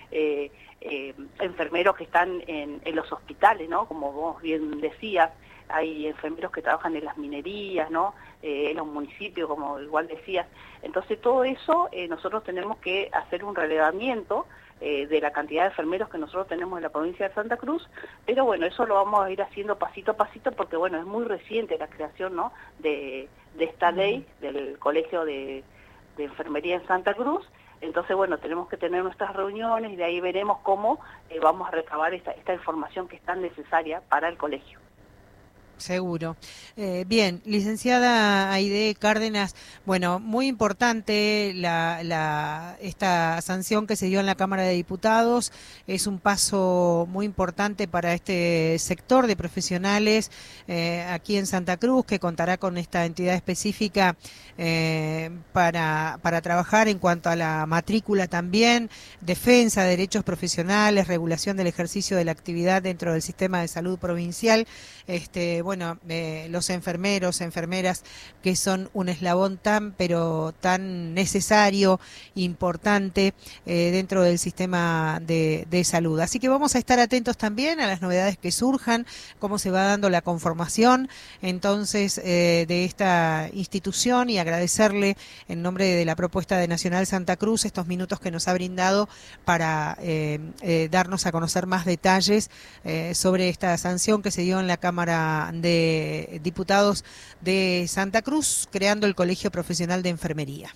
enfermeros que están en los hospitales, ¿no? Como vos bien decías, hay enfermeros que trabajan en las minerías, ¿no? En los municipios, como igual decías. Entonces todo eso nosotros tenemos que hacer un relevamiento de la cantidad de enfermeros que nosotros tenemos en la provincia de Santa Cruz, pero bueno, eso lo vamos a ir haciendo pasito a pasito porque bueno, es muy reciente la creación, ¿no? de esta ley del Colegio de Enfermería en Santa Cruz. Entonces, bueno, tenemos que tener nuestras reuniones y de ahí veremos cómo vamos a recabar esta información que es tan necesaria para el colegio. Seguro. Bien, licenciada Aide Cárdenas, bueno, muy importante esta sanción que se dio en la Cámara de Diputados, es un paso muy importante para este sector de profesionales aquí en Santa Cruz, que contará con esta entidad específica para trabajar en cuanto a la matrícula también, defensa de derechos profesionales, regulación del ejercicio de la actividad dentro del sistema de salud provincial. Bueno, los enfermeros, enfermeras, que son un eslabón pero tan necesario, importante dentro del sistema de salud. Así que vamos a estar atentos también a las novedades que surjan, cómo se va dando la conformación entonces de esta institución, y agradecerle en nombre de la propuesta de Nacional Santa Cruz estos minutos que nos ha brindado para darnos a conocer más detalles sobre esta sanción que se dio en la Cámara de Diputados de Santa Cruz, creando el Colegio Profesional de Enfermería.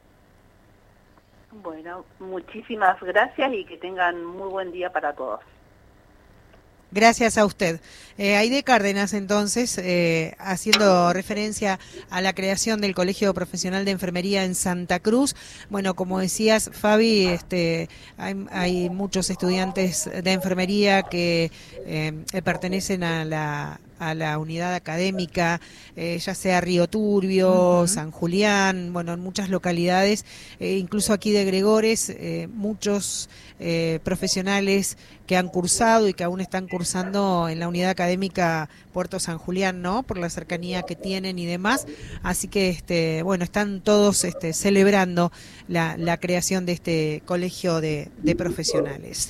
Bueno, muchísimas gracias y que tengan muy buen día para todos. Gracias a usted. Aide Cárdenas, entonces, haciendo referencia a la creación del Colegio Profesional de Enfermería en Santa Cruz. Bueno, como decías, Fabi, hay muchos estudiantes de enfermería que pertenecen a la unidad académica, ya sea Río Turbio, San Julián, bueno, en muchas localidades, incluso aquí de Gregores, muchos profesionales que han cursado y que aún están cursando en la unidad académica Puerto San Julián, ¿no? Por la cercanía que tienen y demás. Así que, bueno, están todos celebrando la creación de este colegio de profesionales.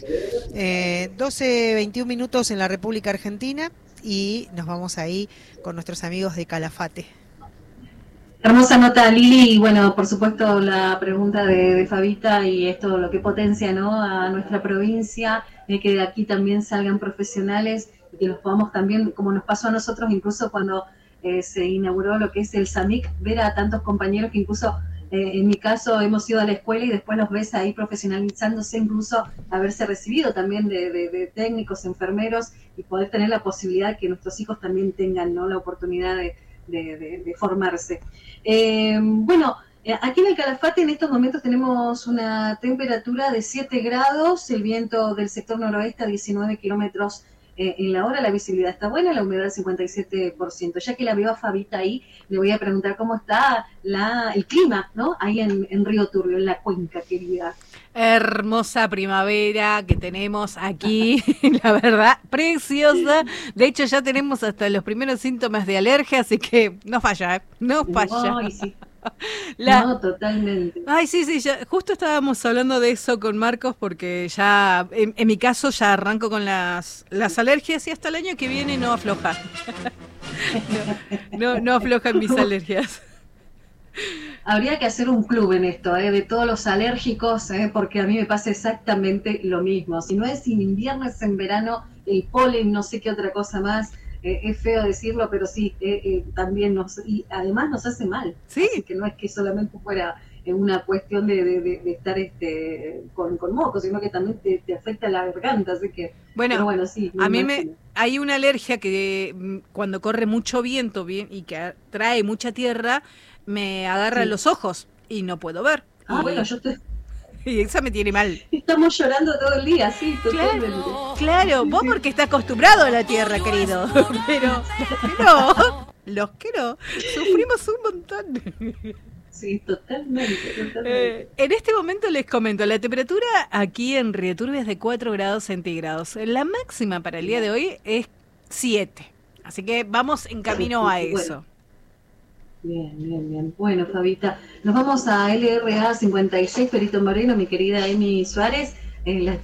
12:21 minutos en la República Argentina y nos vamos ahí con nuestros amigos de Calafate. Hermosa nota, Lili, y bueno, por supuesto la pregunta de Fabita y esto lo que potencia, ¿no?, a nuestra provincia, que de aquí también salgan profesionales y que los podamos también, como nos pasó a nosotros incluso cuando se inauguró lo que es el SAMIC, ver a tantos compañeros que incluso en mi caso hemos ido a la escuela y después los ves ahí profesionalizándose, incluso haberse recibido también de técnicos, enfermeros, y poder tener la posibilidad que nuestros hijos también tengan, ¿no?, la oportunidad de formarse. Bueno, aquí en el Calafate en estos momentos tenemos una temperatura de 7 grados, el viento del sector noroeste a 19 kilómetros en la hora, la visibilidad está buena, la humedad 57%. Ya que la veo a Fabita ahí, le voy a preguntar cómo está el clima, ¿no?, ahí en Río Turbio, en la cuenca, querida. Hermosa primavera que tenemos aquí, la verdad, preciosa. De hecho, ya tenemos hasta los primeros síntomas de alergia, así que no falla, no falla. Ay, sí. No, totalmente. Ay, sí, ya, justo estábamos hablando de eso con Marcos, porque ya, en mi caso, ya arranco con las alergias y hasta el año que viene no afloja. No aflojan mis alergias. Habría que hacer un club en esto, de todos los alérgicos, porque a mí me pasa exactamente lo mismo. Si no es en invierno, es en verano, el polen, no sé qué otra cosa más. Es feo decirlo, pero sí, también y además nos hace mal. Sí. Así que no es que solamente fuera una cuestión de estar con mocos, sino que también te afecta la garganta. Así que, bueno, sí. A mí hay una alergia que cuando corre mucho viento y que trae mucha tierra, me agarra los ojos y no puedo ver. Bueno, yo estoy... Y esa me tiene mal. Estamos llorando todo el día, sí, totalmente. Claro, vos porque estás acostumbrado a la tierra, querido. Pero los que no, sufrimos un montón. Sí, totalmente. En este momento les comento, la temperatura aquí en Río Turbio es de 4 grados centígrados. La máxima para el día de hoy es 7. Así que vamos en camino a eso. Bien. Bueno, Fabita, nos vamos a LRA 56, Perito Moreno, mi querida Emi Suárez, en la